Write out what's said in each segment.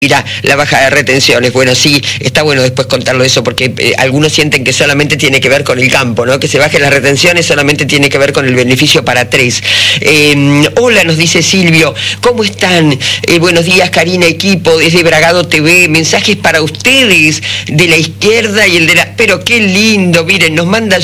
la baja de retenciones. Bueno, sí, está bueno después contarlo eso, porque algunos sienten que solamente tiene que ver con el campo, ¿no? Que se bajen las retenciones solamente tiene que ver con el beneficio para 3. Hola, nos dice Silvio, ¿cómo están? Buenos días, Karina, equipo, desde Bragado TV, mensajes para ustedes de la izquierda y el de la... Pero qué lindo, miren, nos mandan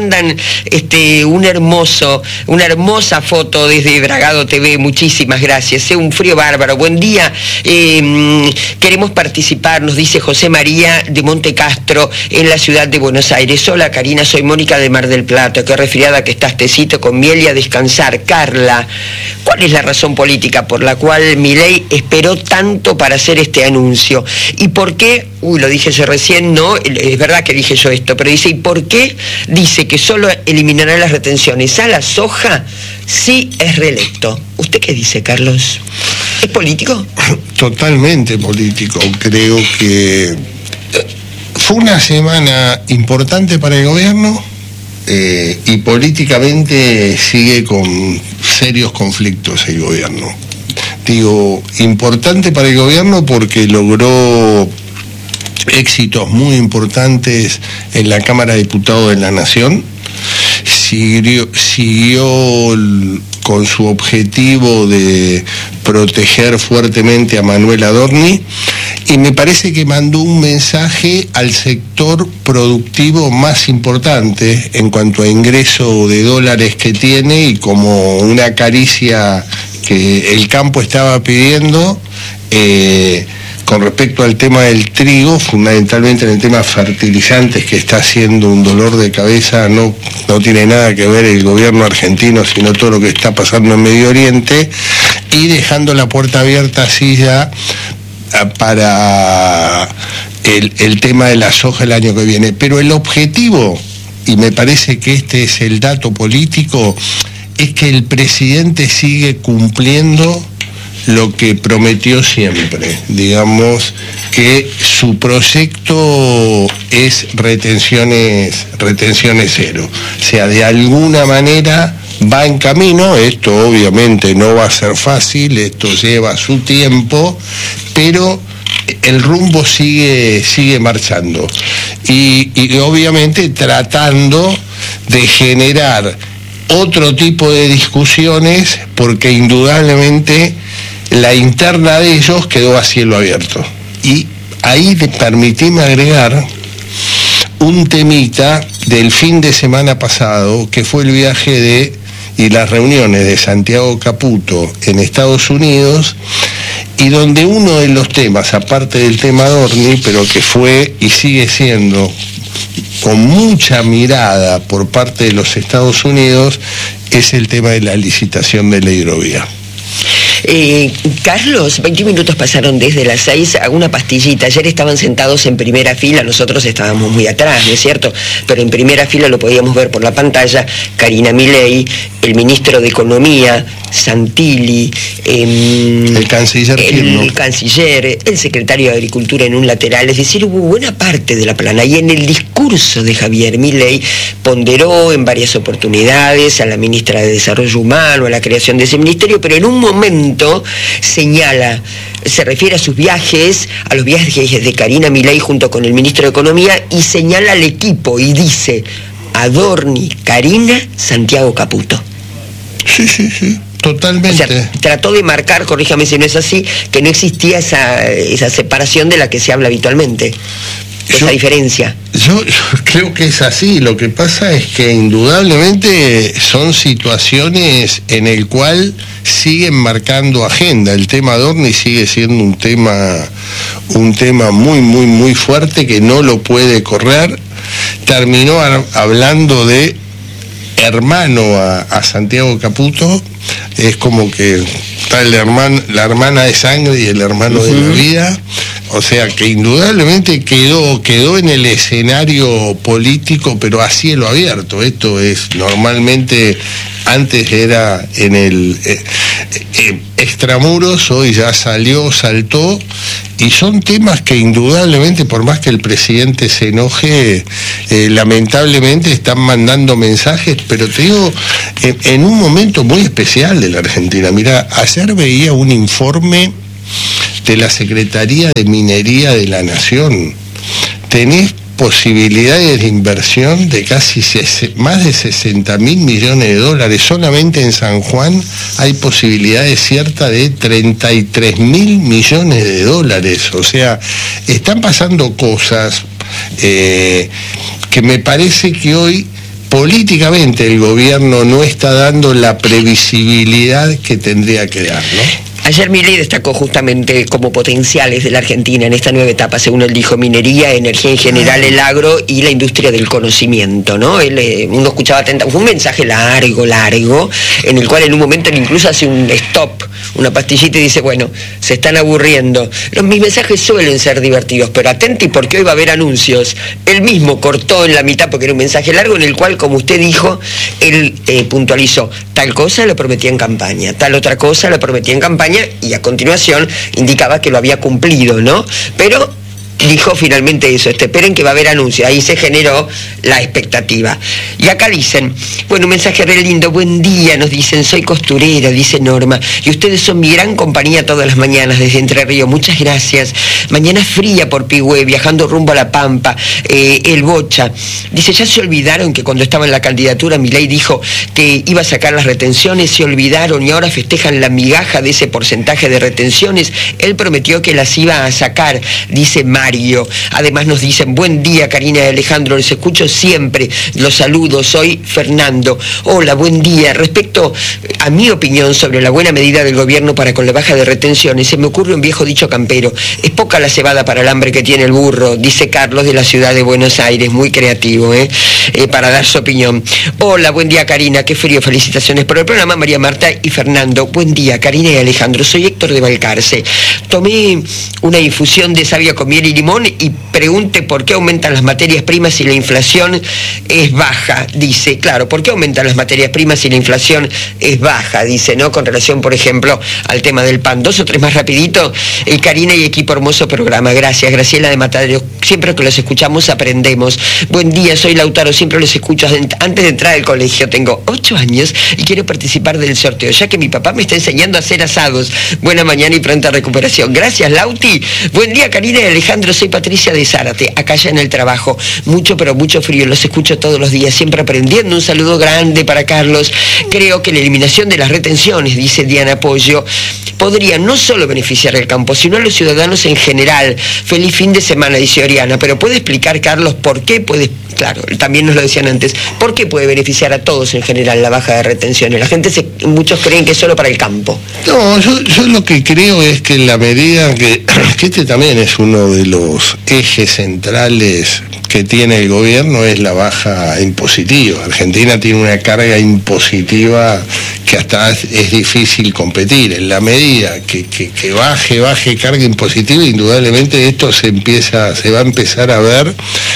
una hermosa foto desde Bragado TV, muchísimas gracias, un frío bárbaro, buen día. Queremos participar, nos dice José María de Monte Castro, en la ciudad de Buenos Aires. Hola, Karina, soy Mónica de Mar del Plata. Qué resfriada que estás, tecito con miel y a descansar. Carla, ¿cuál es la razón política por la cual Milei esperó tanto para hacer este anuncio? ¿Y por qué? Lo dije yo recién, no, es verdad que dije yo esto, pero dice, ¿y por qué dice que solo eliminará las retenciones a la soja si es reelecto? ¿Usted qué dice, Carlos? ¿Es político? Totalmente político. Creo que fue una semana importante para el gobierno y políticamente sigue con serios conflictos el gobierno. Digo, importante para el gobierno porque logró éxitos muy importantes en la Cámara de Diputados de la Nación, siguió con su objetivo de proteger fuertemente a Manuel Adorni, y me parece que mandó un mensaje al sector productivo más importante en cuanto a ingreso de dólares que tiene, y como una caricia que el campo estaba pidiendo, con respecto al tema del trigo, fundamentalmente en el tema fertilizantes, que está siendo un dolor de cabeza, no tiene nada que ver el gobierno argentino, sino todo lo que está pasando en Medio Oriente, y dejando la puerta abierta así ya para el tema de la soja el año que viene. Pero el objetivo, y me parece que este es el dato político, es que el presidente sigue cumpliendo lo que prometió siempre. Digamos que su proyecto es retenciones cero. O sea, de alguna manera va en camino. Esto obviamente no va a ser fácil, esto lleva su tiempo, pero el rumbo sigue marchando. Y obviamente tratando de generar otro tipo de discusiones, porque indudablemente la interna de ellos quedó a cielo abierto. Y ahí permitíme agregar un temita del fin de semana pasado, que fue el viaje y las reuniones de Santiago Caputo en Estados Unidos, y donde uno de los temas, aparte del tema Adorni, pero que fue y sigue siendo con mucha mirada por parte de los Estados Unidos, es el tema de la licitación de la hidrovía. Carlos, 20 minutos pasaron desde las 6 a una pastillita. Ayer estaban sentados en primera fila, nosotros estábamos muy atrás, ¿no es cierto? Pero en primera fila lo podíamos ver por la pantalla, Karina Milei, el ministro de Economía, Santilli, el canciller, el secretario de Agricultura en un lateral. Es decir, hubo buena parte de la plana. Y en el discurso de Javier Milei ponderó en varias oportunidades a la ministra de Desarrollo Humano, a la creación de ese ministerio, pero en un momento señala, se refiere a sus viajes, a los viajes de Karina Milei junto con el ministro de Economía, y señala al equipo y dice: Adorni, Karina, Santiago Caputo. Sí, totalmente. O sea, trató de marcar, corríjame si no es así, que no existía esa separación de la que se habla habitualmente. Esa diferencia. Yo creo que es así. Lo que pasa es que indudablemente son situaciones en el cual siguen marcando agenda. El tema Adorni sigue siendo un tema muy, muy, muy fuerte que no lo puede correr. Terminó hablando de hermano a Santiago Caputo. Es como que está la hermana de sangre y el hermano de la vida. O sea que indudablemente quedó en el escenario político, pero a cielo abierto. Esto es normalmente, antes era en el extramuros, hoy ya saltó, y son temas que indudablemente, por más que el presidente se enoje, lamentablemente están mandando mensajes, pero te digo, en un momento muy especial de la Argentina. Mira, ayer veía un informe de la Secretaría de Minería de la Nación. Tenés posibilidades de inversión de casi más de 60.000 millones de dólares. Solamente en San Juan hay posibilidades ciertas de 33.000 millones de dólares. O sea, están pasando cosas que me parece que hoy políticamente el gobierno no está dando la previsibilidad que tendría que dar, ¿no? Ayer Milei destacó justamente como potenciales de la Argentina en esta nueva etapa, según él dijo, minería, energía en general, el agro y la industria del conocimiento, ¿no? Uno escuchaba atentamente, fue un mensaje largo, en el cual en un momento él incluso hace un stop, una pastillita y dice, bueno, se están aburriendo. Mis mensajes suelen ser divertidos, pero atenti porque hoy va a haber anuncios. Él mismo cortó en la mitad porque era un mensaje largo en el cual, como usted dijo, él puntualizó, tal cosa lo prometía en campaña, tal otra cosa lo prometía en campaña, y a continuación indicaba que lo había cumplido, ¿no? Pero dijo finalmente eso, esperen que va a haber anuncios, ahí se generó la expectativa. Y acá dicen, bueno, un mensaje re lindo, buen día, nos dicen, soy costurera, dice Norma, y ustedes son mi gran compañía todas las mañanas desde Entre Ríos, muchas gracias. Mañana fría por Pigüé, viajando rumbo a La Pampa, el Bocha. Dice, ya se olvidaron que cuando estaba en la candidatura Milei dijo que iba a sacar las retenciones, se olvidaron y ahora festejan la migaja de ese porcentaje de retenciones. Él prometió que las iba a sacar, dice Mario. Además nos dicen, buen día Karina y Alejandro, les escucho siempre, los saludo, soy Fernando. Hola, buen día. Respecto a mi opinión sobre la buena medida del gobierno para con la baja de retenciones, se me ocurre un viejo dicho campero, es poca la cebada para el hambre que tiene el burro, dice Carlos de la ciudad de Buenos Aires, muy creativo, para dar su opinión. Hola, buen día Karina, qué frío, felicitaciones por el programa, María Marta y Fernando. Buen día Karina y Alejandro, soy Héctor de Balcarce. Tomé una infusión de savia con miel y limón y pregunte por qué aumentan las materias primas si la inflación es baja, dice. Claro, ¿por qué aumentan las materias primas si la inflación es baja? Dice, ¿no? Con relación, por ejemplo, al tema del pan. 2 o 3 más rapidito. Karina y equipo, hermoso programa. Gracias, Graciela de Matadero. Siempre que los escuchamos aprendemos. Buen día, soy Lautaro, siempre los escucho antes de entrar al colegio. Tengo 8 años y quiero participar del sorteo, ya que mi papá me está enseñando a hacer asados. Buena mañana y pronta recuperación. Gracias, Lauti. Buen día, Karina y Alejandro, soy Patricia de Zárate, acá ya en el trabajo. Mucho, pero mucho frío, los escucho todos los días, siempre aprendiendo. Un saludo grande para Carlos. Creo que la eliminación de las retenciones, dice Diana Pollo, podría no solo beneficiar al campo, sino a los ciudadanos en general. Feliz fin de semana, dice Oriana. Pero ¿puede explicar, Carlos, por qué puede? Claro, también nos lo decían antes, ¿por qué puede beneficiar a todos en general la baja de retenciones? La gente, muchos creen que es solo para el campo. No, yo lo que creo es que en la medida que este también es uno de los ejes centrales que tiene el gobierno, es la baja impositiva. Argentina tiene una carga impositiva que hasta es difícil competir. En la medida que baje carga impositiva, indudablemente esto se va a empezar a ver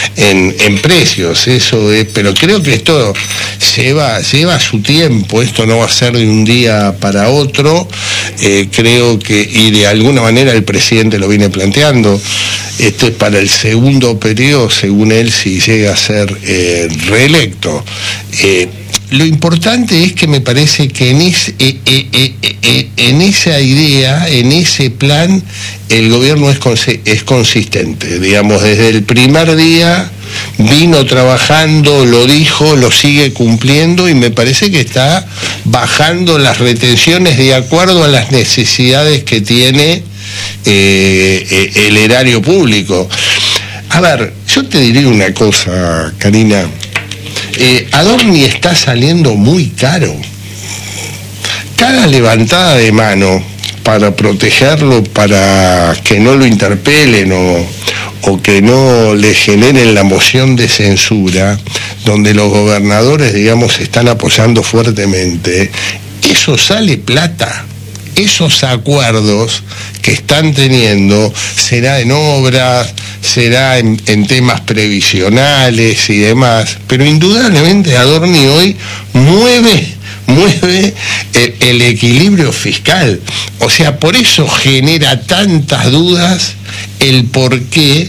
en precios. Eso es, pero creo que esto lleva su tiempo, esto no va a ser de un día para otro. Creo que, y de alguna manera el presidente lo viene planteando, esto es para el segundo periodo, según él, si llega a ser reelecto. Lo importante es que me parece que en esa idea, en ese plan, el gobierno es consistente. Digamos, desde el primer día vino trabajando, lo dijo, lo sigue cumpliendo, y me parece que está bajando las retenciones de acuerdo a las necesidades que tiene el erario público. A ver, yo te diré una cosa, Karina. Adorni está saliendo muy caro. Cada levantada de mano para protegerlo, para que no lo interpelen o que no le generen la moción de censura, donde los gobernadores, digamos, están apoyando fuertemente, eso sale plata. Esos acuerdos que están teniendo, será en obras, será en temas previsionales y demás, pero indudablemente Adorni hoy mueve el equilibrio fiscal. O sea, por eso genera tantas dudas el por qué,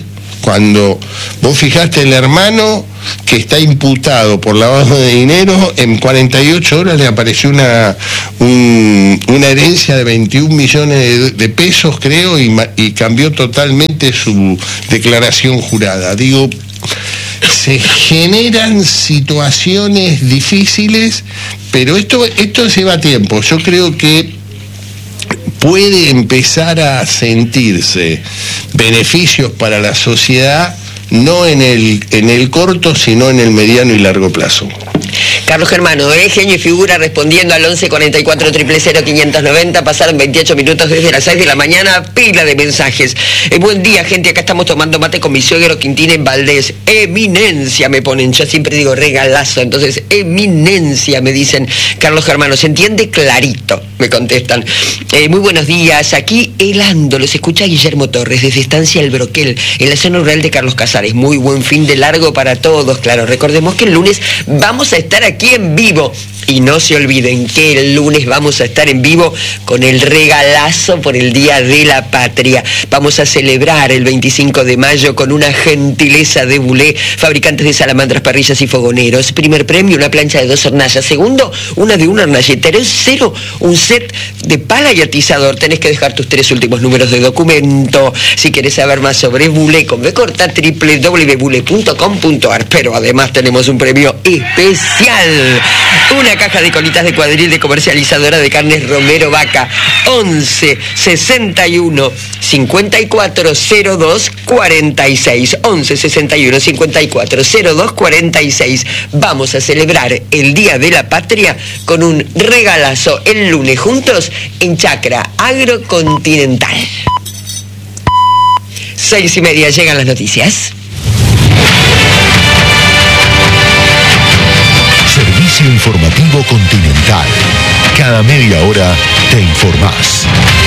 Cuando vos fijaste el hermano que está imputado por lavado de dinero, en 48 horas le apareció una herencia de 21 millones de pesos, creo, y cambió totalmente su declaración jurada. Digo, se generan situaciones difíciles, pero esto lleva tiempo. Yo creo que puede empezar a sentirse beneficios para la sociedad, no en el corto, sino en el mediano y largo plazo. Carlos Germano, genio y figura, respondiendo al 11 44 000 590. Pasaron 28 minutos desde las 6 de la mañana, pila de mensajes. Buen día, gente, acá estamos tomando mate con mi suegro Quintín en Valdés. Eminencia me ponen, yo siempre digo regalazo, entonces eminencia me dicen. Carlos Germano, se entiende clarito, me contestan. Muy buenos días, aquí helando, los escucha Guillermo Torres desde Estancia El Broquel, en la zona rural de Carlos Casares. Muy buen fin de largo para todos, claro. Recordemos que el lunes vamos a estar aquí en vivo. Y no se olviden que el lunes vamos a estar en vivo con el regalazo por el Día de la Patria. Vamos a celebrar el 25 de mayo con una gentileza de Bulé, fabricantes de salamandras, parrillas y fogoneros. Primer premio, una plancha de 2 hornallas. Segundo, una de una hornalla. Tercero, un set de pala y atizador. Tenés que dejar tus 3 últimos números de documento. Si querés saber más sobre Bulé, con B corta, www.bule.com.ar. Pero además tenemos un premio especial. Una caja de colitas de cuadril de comercializadora de carnes Romero Vaca. 11 61 54 02 46. 11 61 54 02 46. Vamos a celebrar el Día de la Patria con un regalazo el lunes juntos en Chacra Agrocontinental. 6:30 llegan las noticias. Servicio Informativo Continental. Cada media hora te informás.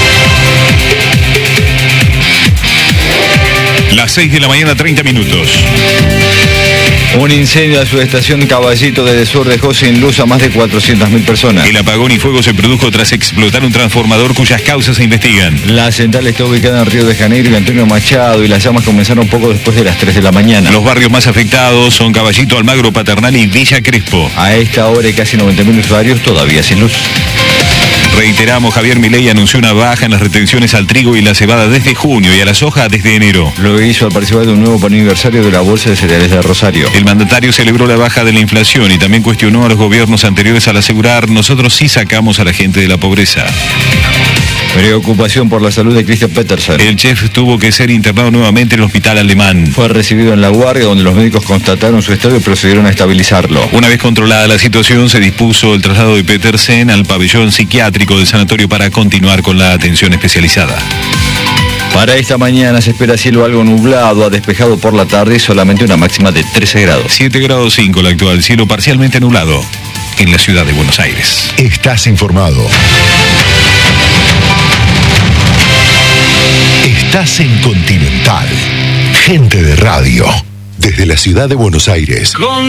Las 6 de la mañana, 30 minutos. Un incendio a su estación Caballito del Sur dejó sin luz a más de 400.000 personas. El apagón y fuego se produjo tras explotar un transformador cuyas causas se investigan. La central está ubicada en Río de Janeiro y Antonio Machado, y las llamas comenzaron poco después de las 3 de la mañana. Los barrios más afectados son Caballito, Almagro, Paternal y Villa Crespo. A esta hora hay casi 90.000 usuarios todavía sin luz. Reiteramos, Javier Milei anunció una baja en las retenciones al trigo y la cebada desde junio y a la soja desde enero. Lo hizo al participar de un nuevo aniversario de la Bolsa de Cereales de Rosario. El mandatario celebró la baja de la inflación y también cuestionó a los gobiernos anteriores al asegurar: nosotros sí sacamos a la gente de la pobreza. Preocupación por la salud de Christian Petersen. El chef tuvo que ser internado nuevamente en el hospital alemán. Fue recibido en La Guardia, donde los médicos constataron su estado y procedieron a estabilizarlo. Una vez controlada la situación, se dispuso el traslado de Petersen al pabellón psiquiátrico del sanatorio para continuar con la atención especializada. Para esta mañana se espera cielo algo nublado a despejado por la tarde y solamente una máxima de 13 grados. 7 grados 5 la actual, cielo parcialmente nublado en la ciudad de Buenos Aires. Estás informado. Estás en Continental. Gente de radio. Desde la ciudad de Buenos Aires.